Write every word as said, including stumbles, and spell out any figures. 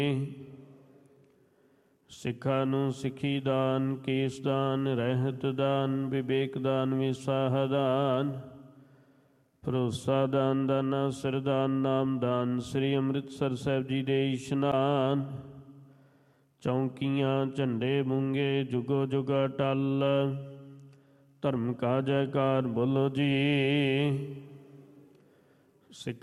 ਸਿੱਖਾਂ ਨੂੰ ਸਿੱਖੀ ਦਾਨ, ਕੇਸ ਦਾਨ, ਰਹਿਤ ਦਾਨ, ਵਿਵੇਕ ਦਾਨ, ਵਿਸਾਹ ਦਾਨ, ਭਰੋਸਾ ਦਾਨ, ਦਾਨਾ ਸਰਦਾਨ, ਨਾਮ ਦਾਨ, ਸ੍ਰੀ ਅੰਮ੍ਰਿਤਸਰ ਸਾਹਿਬ ਜੀ ਦੇ ਇਸ਼ਨਾਨ, ਚੌਂਕੀਆਂ, ਝੰਡੇ ਬੁੰਗੇ, ਜੁਗੋ ਜੁਗਾ ਟਲ, ਧਰਮ ਕਾ ਜੈਕਾਰ ਬੋਲੋ ਜੀ। ਸਿੱਖ